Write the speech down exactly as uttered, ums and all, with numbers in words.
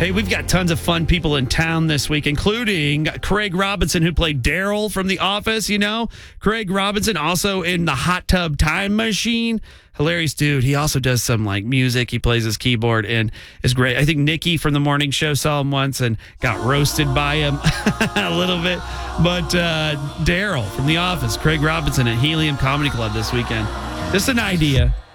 Hey, we've got tons of fun people in town this week, including Craig Robinson, who played Daryl from The Office, you know? Craig Robinson, also in the Hot Tub Time Machine. Hilarious dude. He also does some like music. He plays his keyboard and is great. I think Nikki from the morning show saw him once and got roasted by him a little bit. But uh, Daryl from The Office, Craig Robinson at Helium Comedy Club this weekend. Just an idea.